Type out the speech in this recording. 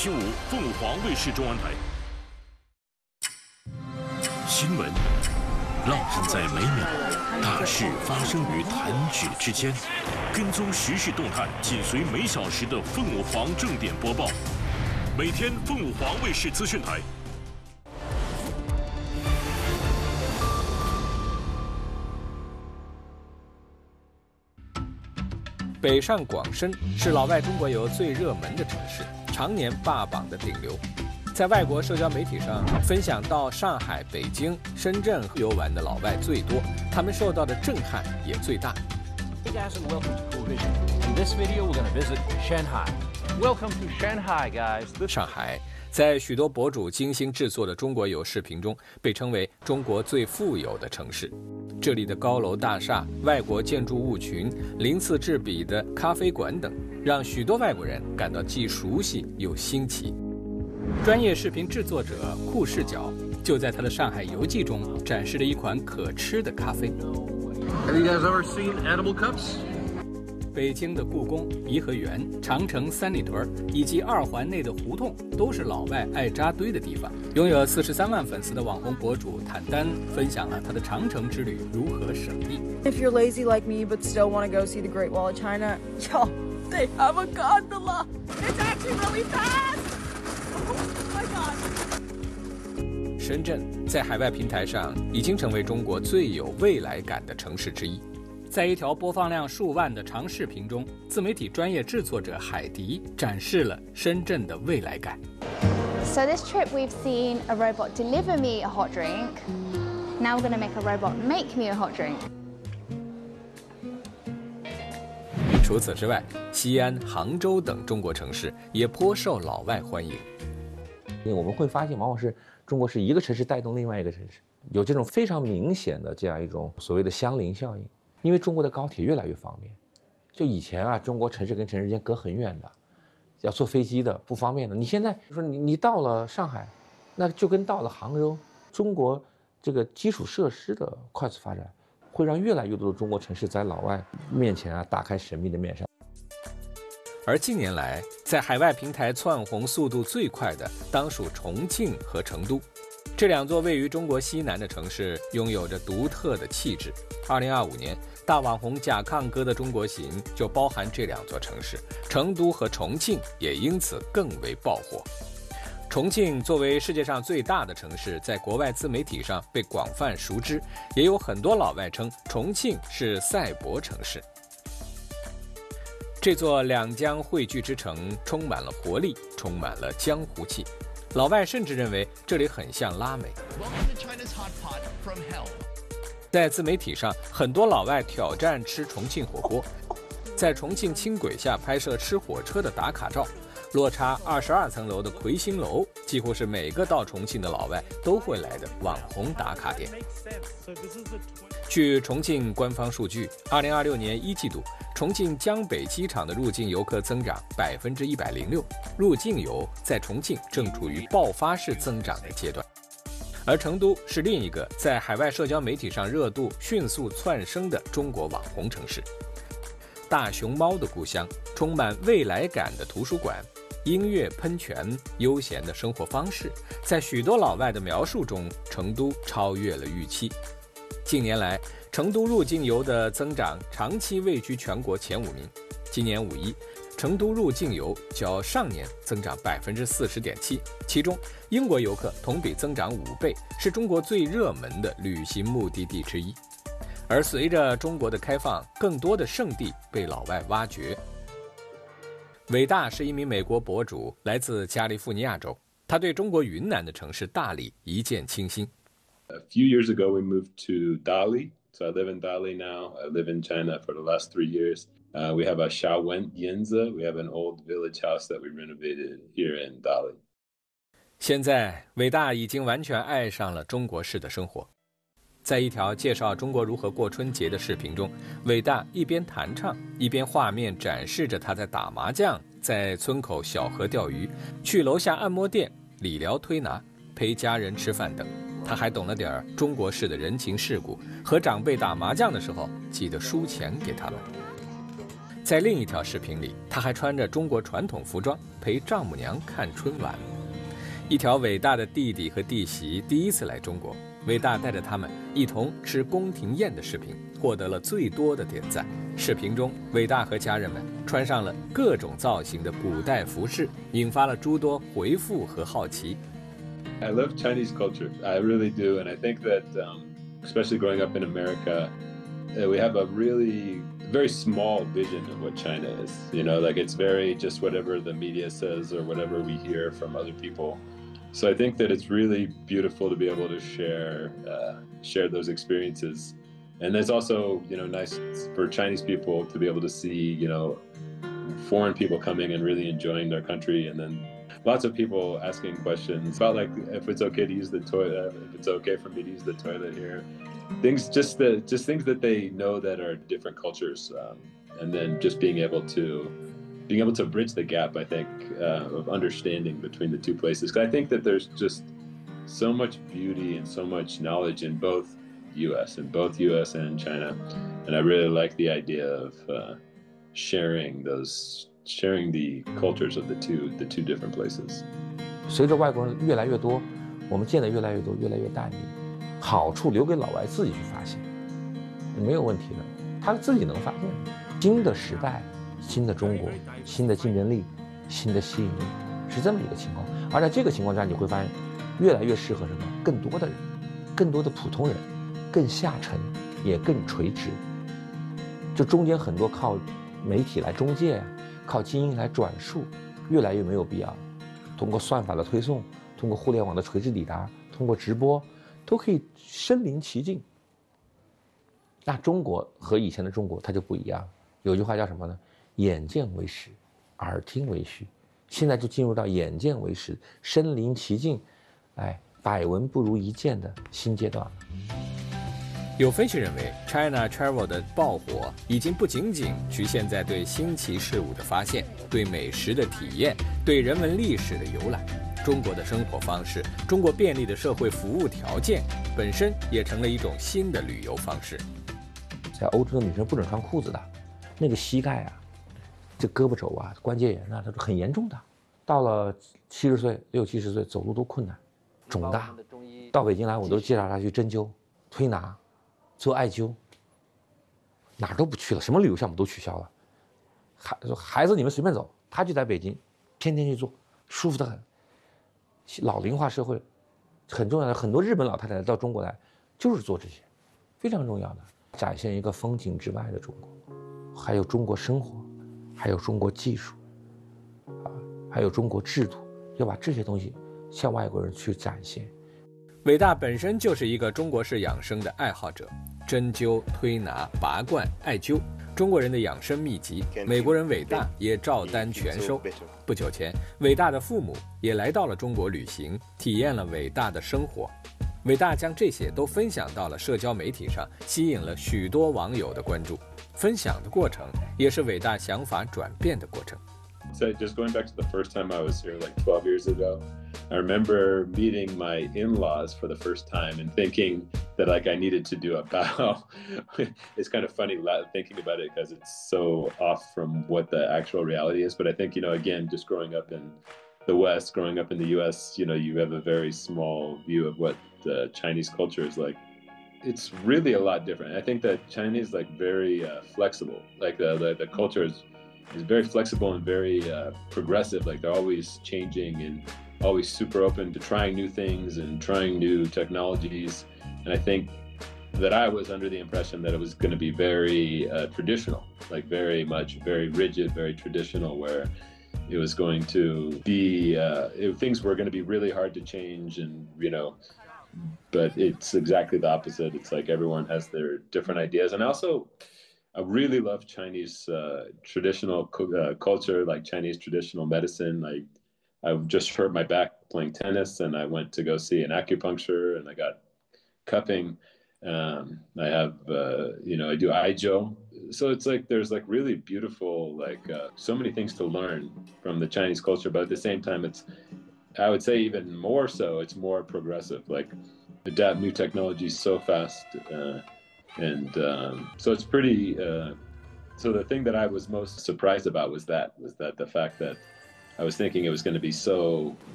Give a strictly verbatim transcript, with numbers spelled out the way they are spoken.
星五凤凰卫视中文台。新闻浪人在每秒，大事发生于弹指之间。跟踪时事动态，紧随每小时的凤凰正点播报。每天凤凰卫视资讯台。 北上广深是老外中国游最热门的城市，常年霸榜的顶流。在外国社交媒体上分享到上海、北京、深圳游玩的老外最多，他们受到的震撼也最大。 Hey guys, and welcome to Cool Vision. In this video, we're going to visit Shanghai. Welcome to Shanghai, guys. 上海在许多博主精心制作的中国游视频中，被称为中国最富有的城市。这里的高楼大厦、外国建筑物群、鳞次栉比的咖啡馆等，让许多外国人感到既熟悉又新奇。专业视频制作者酷视角就在他的上海游记中展示了一款可吃的咖啡。 Have you guys ever seen edible cups? 北京的故宫、颐和园、长城三里屯以及二环内的胡同，都是老外爱扎堆的地方。拥有四十三万粉丝的网红博主坦丹分享了他的长城之旅如何省力。 If you're lazy like me but still want to go see the Great Wall of China, yo, they have a gondola. It's actually really fast. Oh my god. 深圳在海外平台上已经成为中国最有未来感的城市之一。在一条播放量数万的长视频中，自媒体专业制作者海迪展示了深圳的未来感。 So this trip we've seen a robot deliver me a hot drink. Now we're going to make a robot make me a hot drink. 除此之外，西安、杭州等中国城市也颇受老外欢迎。 因为我们会发现，往往是中国是一个城市带动另外一个城市，有这种非常明显的这样一种所谓的相邻效应。因为中国的高铁越来越方便，就以前啊，中国城市跟城市之间隔很远的，要坐飞机的不方便的。你现在说你你到了上海，那就跟到了杭州。中国这个基础设施的快速发展，会让越来越多的中国城市在老外面前啊打开神秘的面纱。 而近年来，在海外平台窜红速度最快的，当属重庆和成都。这两座位于中国西南的城市拥有着独特的气质。二零二五年，大网红贾抗哥的中国行就包含这两座城市，成都和重庆也因此更为爆火。重庆作为世界上最大的城市，在国外自媒体上被广泛熟知，也有很多老外称重庆是赛博城市。这座两江汇聚之城充满了活力，充满了江湖气。老外甚至认为这里很像拉美。在自媒体上，很多老外挑战吃重庆火锅，在重庆轻轨下拍摄吃火车的打卡照。落差二十二层楼的魁星楼，几乎是每个到重庆的老外都会来的网红打卡点。据重庆官方数据，二零二六年一季度，重庆江北机场的入境游客增长百分之一百零六，入境游在重庆正处于爆发式增长的阶段。而成都是另一个在海外社交媒体上热度迅速窜升的中国网红城市。大熊猫的故乡，充满未来感的图书馆，音乐喷泉，悠闲的生活方式，在许多老外的描述中，成都超越了预期。近年来，成都入境游的增长长期位居全国前五名。今年五一，成都入境游较上年增长百分之四十点七，其中英国游客同比增长五倍，是中国最热门的旅行目的地之一。而随着中国的开放，更多的圣地被老外挖掘。伟大是一名美国博主，来自加利福尼亚州，他对中国云南的城市大理一见倾心。 A few years ago, we moved to Dali. So I live in Dali now. I live in China for the last three years. Uh, we have a Shawen Yenza. We have an old village house that we renovated here in Dali. 现在，伟大已经完全爱上了中国式的生活。在一条介绍中国如何过春节的视频中，伟大一边弹唱，一边画面展示着他在打麻将，在村口小河钓鱼，去楼下按摩店理疗推拿，陪家人吃饭等。他还懂了点中国式的人情世故，和长辈打麻将的时候记得输钱给他们。 在另一条视频里，他还穿着中国传统服装陪丈母娘看春晚。一条伟大的弟弟和弟媳第一次来中国，伟大带着他们一同吃宫廷宴的视频获得了最多的点赞。视频中，伟大和家人们穿上了各种造型的古代服饰，引发了诸多回复和好奇。 I love Chinese culture. I really do, and I think that, um, especially growing up in America, uh, we have a really very small vision of what China is. You know, like it's very just whatever the media says or whatever we hear from other people. So I think that it's really beautiful to be able to share uh, share those experiences, and it's also, you know, nice for Chinese people to be able to see, you know, foreign people coming and really enjoying their country, and then lots of people asking questions about like if it's okay to use the toilet, if it's okay for me to use the toilet here, things just the just things that they know that are different cultures, um, and then just being able to being able to bridge the gap, I think, uh, of understanding between the two places. Because I think that there's just so much beauty and so much knowledge in both U S and both U S and China, and I really like the idea of uh, sharing those sharing the cultures of the two the two different places. 随着外国人越来越多，我们见的越来越多，越来越淡定，好处留给老外自己去发现，没有问题的，他自己能发现。新的时代，新的中国，新的竞争力，新的吸引力，是这么一个情况。而在这个情况下，你会发现，越来越适合什么？更多的人，更多的普通人，更下沉，也更垂直。就中间很多靠媒体来中介，靠精英来转述，越来越没有必要。通过算法的推送，通过互联网的垂直抵达，通过直播，都可以身临其境。那中国和以前的中国它就不一样。有句话叫什么呢？眼见为实，耳听为虚。现在就进入到眼见为实，身临其境，哎，百闻不如一见的新阶段了。 有分析认为 ，China Travel 的爆火已经不仅仅局限在对新奇事物的发现、对美食的体验、对人文历史的游览。中国的生活方式、中国便利的社会服务条件，本身也成了一种新的旅游方式。 在欧洲的女生不准穿裤子的，那个膝盖啊，这胳膊肘啊、关节炎啊，它是很严重的。到了七十岁、六七十岁，走路都困难，肿大。到北京来，我都介绍他去针灸、推拿。做艾灸，哪儿都不去了，什么旅游项目都取消了。孩孩子你们随便走，他就在北京，天天去做，舒服得很。老龄化社会很重要的，很多日本老太太到中国来，就是做这些，非常重要的，展现一个风景之外的中国，还有中国生活，还有中国技术，啊，还有中国制度，要把这些东西向外国人去展现。 伟大本身就是一个中国式养生的爱好者，针灸、推拿、拔罐、艾灸，中国人的养生秘籍，美国人伟大也照单全收。不久前，伟大的父母也来到了中国旅行，体验了伟大的生活。伟大将这些都分享到了社交媒体上，吸引了许多网友的关注。分享的过程也是伟大想法转变的过程。 So just going back to the first time I was here like twelve years ago, I remember meeting my in-laws for the first time and thinking that like I needed to do a bow. It's kind of funny thinking about it because it's so off from what the actual reality is. But I think, you know, again, just growing up in the West, growing up in the U S, you know, you have a very small view of what the Chinese culture is like. It's really a lot different. I think that Chinese is like very uh, flexible. Like the, the, the culture is is very flexible and very uh, progressive. Like they're always changing and always super open to trying new things and trying new technologies. And I think that I was under the impression that it was going to be very uh, traditional, like very much, very rigid, very traditional, where it was going to be, uh, it, things were going to be really hard to change and, you know, but it's exactly the opposite. It's like everyone has their different ideas. And also, I really love Chinese uh, traditional uh, culture, like Chinese traditional medicine. Like I just hurt my back playing tennis, and I went to go see an acupuncture, and I got cupping. Um, I have, uh, you know, I do Aijiu. So it's like there's like really beautiful, like uh, so many things to learn from the Chinese culture. But at the same time, it's, I would say even more so, it's more progressive. Like adapt new technologies so fast. Uh, And um, so it's pretty, uh, So the thing that I was most surprised about was that was that the fact that I was thinking it was going to be so